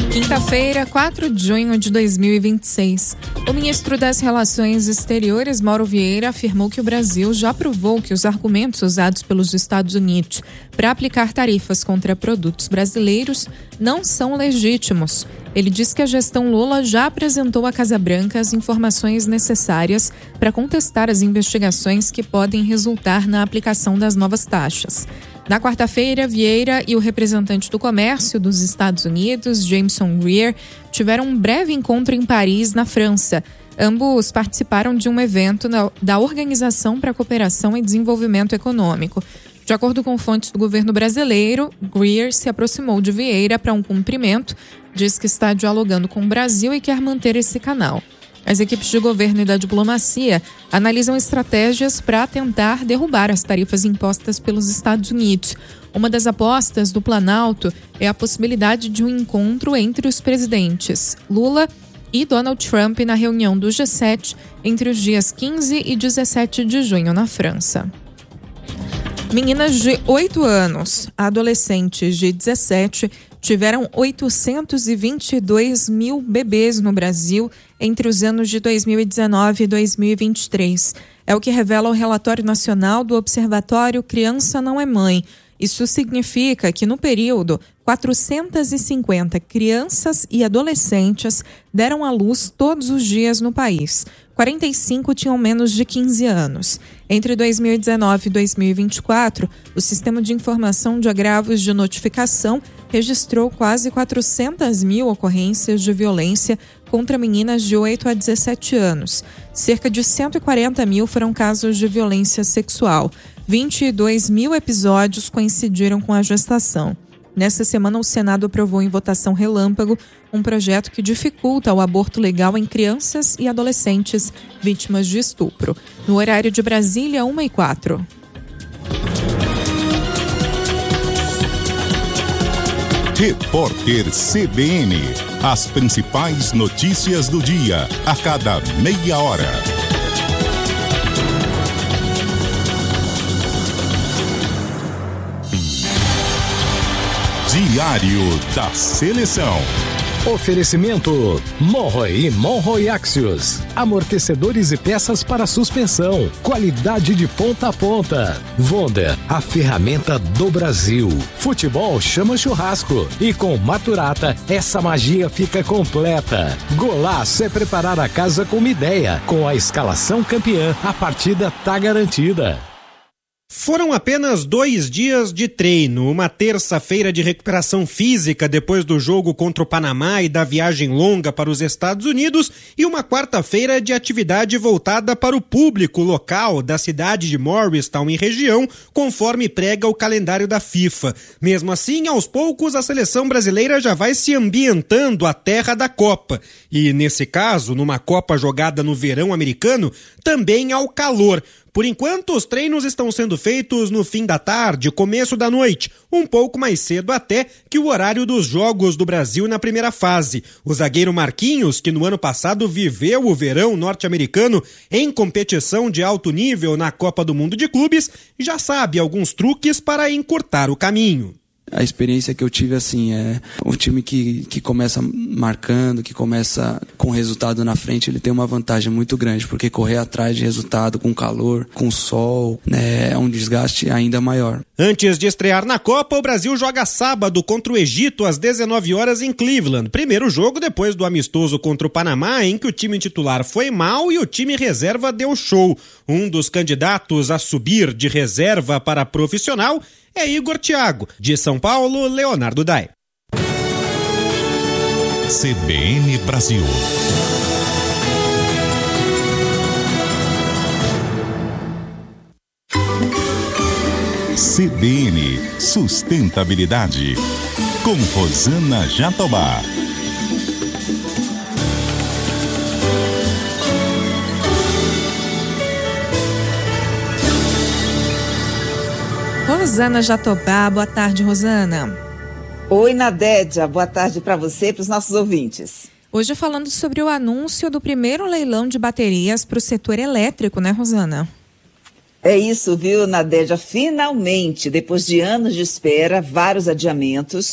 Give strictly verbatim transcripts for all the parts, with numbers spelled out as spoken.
Quinta-feira, quatro de junho de dois mil e vinte e seis. O ministro das Relações Exteriores, Mauro Vieira, afirmou que o Brasil já provou que os argumentos usados pelos Estados Unidos para aplicar tarifas contra produtos brasileiros não são legítimos. Ele disse que a gestão Lula já apresentou à Casa Branca as informações necessárias para contestar as investigações que podem resultar na aplicação das novas taxas. Na quarta-feira, Vieira e o representante do comércio dos Estados Unidos, Jameson Greer, tiveram um breve encontro em Paris, na França. Ambos participaram de um evento da Organização para a Cooperação e Desenvolvimento Econômico. De acordo com fontes do governo brasileiro, Greer se aproximou de Vieira para um cumprimento, diz que está dialogando com o Brasil e quer manter esse canal. As equipes de governo e da diplomacia analisam estratégias para tentar derrubar as tarifas impostas pelos Estados Unidos. Uma das apostas do Planalto é a possibilidade de um encontro entre os presidentes Lula e Donald Trump na reunião do G sete entre os dias quinze e dezessete de junho na França. Meninas de oito anos, adolescentes de dezessete, tiveram oitocentos e vinte e dois mil bebês no Brasil entre os anos de dois mil e dezenove e dois mil e vinte e três. É o que revela o relatório nacional do Observatório Criança Não é Mãe. Isso significa que, no período, quatrocentas e cinquenta crianças e adolescentes deram à luz todos os dias no país. quarenta e cinco tinham menos de quinze anos. Entre dois mil e dezenove e dois mil e vinte e quatro, o Sistema de Informação de Agravos de Notificação registrou quase quatrocentas mil ocorrências de violência contra meninas de oito a dezessete anos. Cerca de cento e quarenta mil foram casos de violência sexual. vinte e dois mil episódios coincidiram com a gestação. Nessa semana, o Senado aprovou em votação relâmpago um projeto que dificulta o aborto legal em crianças e adolescentes vítimas de estupro. No horário de Brasília, uma e quatro. Repórter C B N. As principais notícias do dia, a cada meia hora. Diário da Seleção. Oferecimento Monroe e Monroe Axios. Amortecedores e peças para suspensão. Qualidade de ponta a ponta. Wonder, a ferramenta do Brasil. Futebol chama churrasco. E com Maturata, essa magia fica completa. Golaço é preparar a casa com uma ideia. Com a escalação campeã, a partida tá garantida. Foram apenas dois dias de treino, uma terça-feira de recuperação física depois do jogo contra o Panamá e da viagem longa para os Estados Unidos e uma quarta-feira de atividade voltada para o público local da cidade de Morristown e região, conforme prega o calendário da FIFA. Mesmo assim, aos poucos, a seleção brasileira já vai se ambientando à terra da Copa. E, nesse caso, numa Copa jogada no verão americano, também ao calor. Por enquanto, os treinos estão sendo feitos no fim da tarde, começo da noite, um pouco mais cedo até que o horário dos Jogos do Brasil na primeira fase. O zagueiro Marquinhos, que no ano passado viveu o verão norte-americano em competição de alto nível na Copa do Mundo de Clubes, já sabe alguns truques para encurtar o caminho. A experiência que eu tive, assim, é o time que, que começa marcando, que começa com resultado na frente, ele tem uma vantagem muito grande, porque correr atrás de resultado com calor, com sol, né, é um desgaste ainda maior. Antes de estrear na Copa, o Brasil joga sábado contra o Egito às dezenove horas em Cleveland. Primeiro jogo depois do amistoso contra o Panamá, em que o time titular foi mal e o time reserva deu show. Um dos candidatos a subir de reserva para profissional é Igor Thiago. De São Paulo, Leonardo Dai. C B N Brasil. C B N Sustentabilidade, com Rosana Jatobá. Rosana Jatobá, boa tarde, Rosana. Oi, Nadédia, boa tarde para você e para os nossos ouvintes. Hoje falando sobre o anúncio do primeiro leilão de baterias para o setor elétrico, né, Rosana? É isso, viu, Nadédia? Finalmente, depois de anos de espera, vários adiamentos,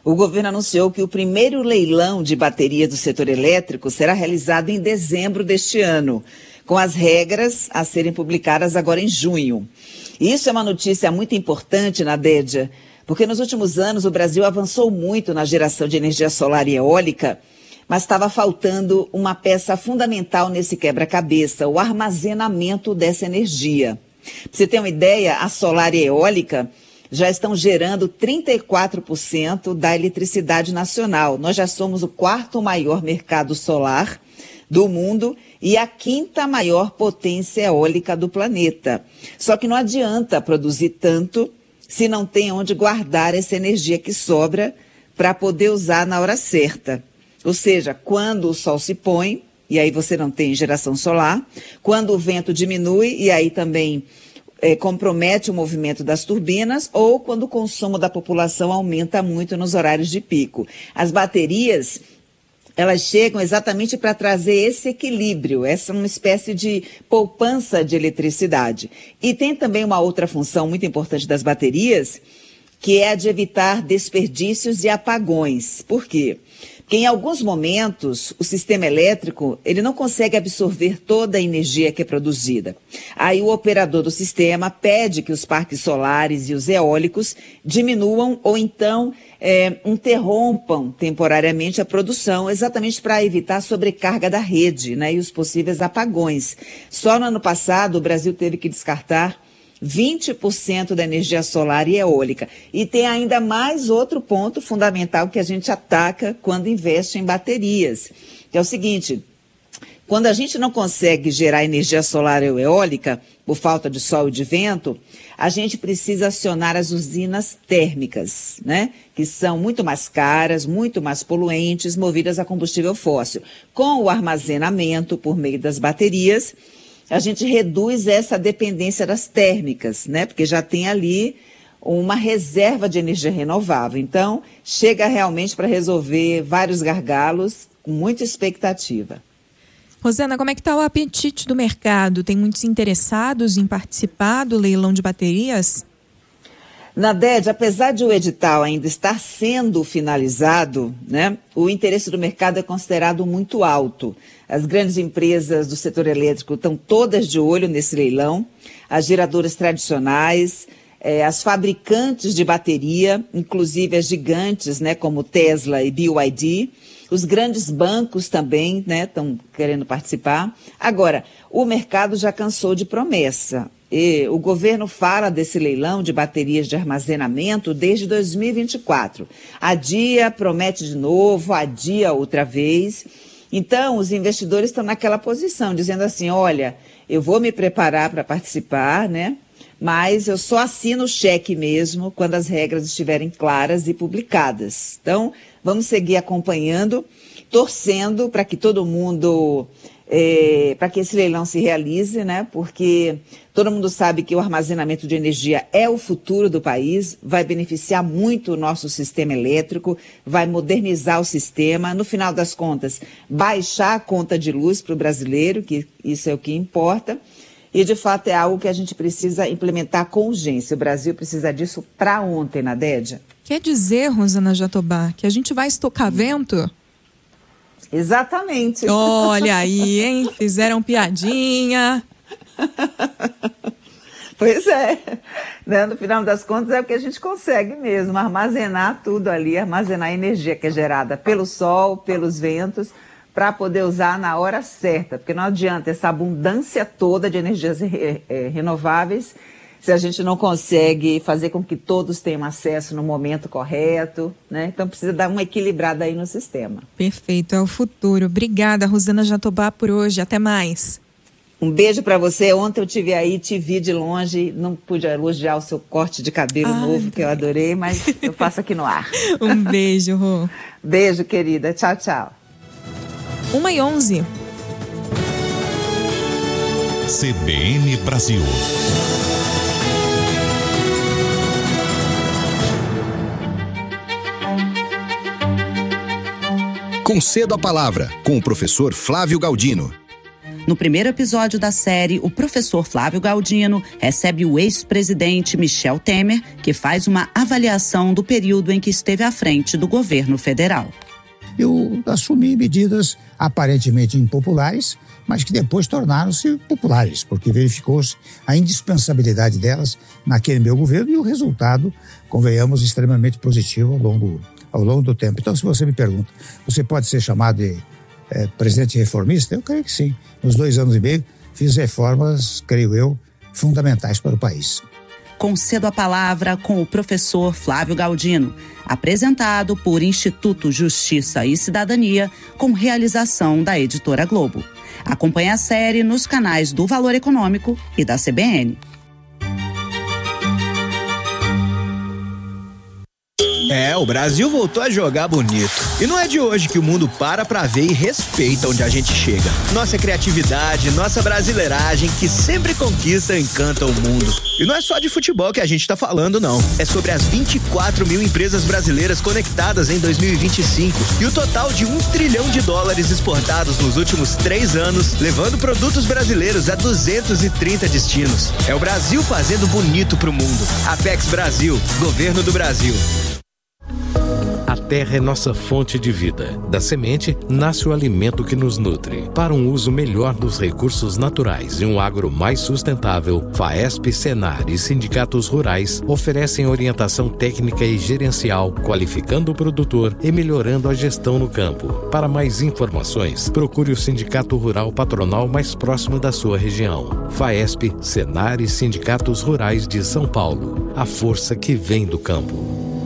o governo anunciou que o primeiro leilão de baterias do setor elétrico será realizado em dezembro deste ano, com as regras a serem publicadas agora em junho. E isso é uma notícia muito importante, Nadédia, porque nos últimos anos o Brasil avançou muito na geração de energia solar e eólica, mas estava faltando uma peça fundamental nesse quebra-cabeça, o armazenamento dessa energia. Para você ter uma ideia, a solar e a eólica já estão gerando trinta e quatro por cento da eletricidade nacional. Nós já somos o quarto maior mercado solar do mundo e a quinta maior potência eólica do planeta. Só que não adianta produzir tanto se não tem onde guardar essa energia que sobra para poder usar na hora certa. Ou seja, quando o sol se põe, e aí você não tem geração solar, quando o vento diminui, e aí também é, compromete o movimento das turbinas, ou quando o consumo da população aumenta muito nos horários de pico. As baterias, elas chegam exatamente para trazer esse equilíbrio, essa é uma espécie de poupança de eletricidade. E tem também uma outra função muito importante das baterias, que é a de evitar desperdícios e apagões. Por quê? Porque em alguns momentos o sistema elétrico ele não consegue absorver toda a energia que é produzida. Aí o operador do sistema pede que os parques solares e os eólicos diminuam ou então é, interrompam temporariamente a produção, exatamente para evitar a sobrecarga da rede, né, e os possíveis apagões. Só no ano passado o Brasil teve que descartar vinte por cento da energia solar e eólica. E tem ainda mais outro ponto fundamental que a gente ataca quando investe em baterias, que é o seguinte: quando a gente não consegue gerar energia solar ou eólica, por falta de sol e de vento, a gente precisa acionar as usinas térmicas, né? Que são muito mais caras, muito mais poluentes, movidas a combustível fóssil. Com o armazenamento por meio das baterias, a gente reduz essa dependência das térmicas, né? Porque já tem ali uma reserva de energia renovável. Então, chega realmente para resolver vários gargalos com muita expectativa. Rosana, como é que está o apetite do mercado? Tem muitos interessados em participar do leilão de baterias? Nadédia, apesar de o edital ainda estar sendo finalizado, né, o interesse do mercado é considerado muito alto. As grandes empresas do setor elétrico estão todas de olho nesse leilão, as geradoras tradicionais, eh, as fabricantes de bateria, inclusive as gigantes, né, como Tesla e B Y D, os grandes bancos também, né, estão querendo participar. Agora, o mercado já cansou de promessa. E o governo fala desse leilão de baterias de armazenamento desde dois mil e vinte e quatro. Adia, promete de novo, adia outra vez. Então, os investidores estão naquela posição, dizendo assim, olha, eu vou me preparar para participar, né? Mas eu só assino o cheque mesmo quando as regras estiverem claras e publicadas. Então, vamos seguir acompanhando, torcendo para que todo mundo... É, para que esse leilão se realize, né? Porque todo mundo sabe que o armazenamento de energia é o futuro do país, vai beneficiar muito o nosso sistema elétrico, vai modernizar o sistema, no final das contas, baixar a conta de luz para o brasileiro, que isso é o que importa, e de fato é algo que a gente precisa implementar com urgência. O Brasil precisa disso para ontem, Nadédia. Quer dizer, Rosana Jatobá, que a gente vai estocar vento? Exatamente. Olha aí, hein? Fizeram piadinha. Pois é. Né? No final das contas é o que a gente consegue mesmo, armazenar tudo ali, armazenar a energia que é gerada pelo sol, pelos ventos, para poder usar na hora certa. Porque não adianta essa abundância toda de energias re- é, renováveis se a gente não consegue fazer com que todos tenham acesso no momento correto, né? Então precisa dar uma equilibrada aí no sistema. Perfeito, é o futuro. Obrigada, Rosana Jatobá, por hoje. Até mais. Um beijo para você. Ontem eu tive aí, te vi de longe, não pude elogiar o seu corte de cabelo Ai, novo, que eu adorei, mas eu faço aqui no ar. Um beijo, Rô. Beijo, querida. Tchau, tchau. uma e onze. C B N Brasil. Concedo a palavra com o professor Flávio Galdino. No primeiro episódio da série, o professor Flávio Galdino recebe o ex-presidente Michel Temer, que faz uma avaliação do período em que esteve à frente do governo federal. Eu assumi medidas aparentemente impopulares, mas que depois tornaram-se populares, porque verificou-se a indispensabilidade delas naquele meu governo e o resultado, convenhamos, extremamente positivo ao longo, ao longo do tempo. Então, se você me pergunta, você pode ser chamado de é, presidente reformista? Eu creio que sim. Nos dois anos e meio, fiz reformas, creio eu, fundamentais para o país. Concedo a palavra com o professor Flávio Galdino, apresentado por Instituto Justiça e Cidadania, com realização da Editora Globo. Acompanhe a série nos canais do Valor Econômico e da C B N. É, o Brasil voltou a jogar bonito. E não é de hoje que o mundo para pra ver e respeita onde a gente chega. Nossa criatividade, nossa brasileiragem, que sempre conquista e encanta o mundo. E não é só de futebol que a gente tá falando, não. É sobre as vinte e quatro mil empresas brasileiras conectadas em dois mil e vinte e cinco e o total de um trilhão de dólares exportados nos últimos três anos, levando produtos brasileiros a duzentos e trinta destinos. É o Brasil fazendo bonito pro mundo. Apex Brasil, Governo do Brasil. A terra é nossa fonte de vida. Da semente nasce o alimento que nos nutre. Para um uso melhor dos recursos naturais e um agro mais sustentável, FAESP, Senar e sindicatos rurais oferecem orientação técnica e gerencial, qualificando o produtor e melhorando a gestão no campo. Para mais informações, procure o Sindicato Rural Patronal mais próximo da sua região. FAESP, Senar e sindicatos rurais de São Paulo. A força que vem do campo.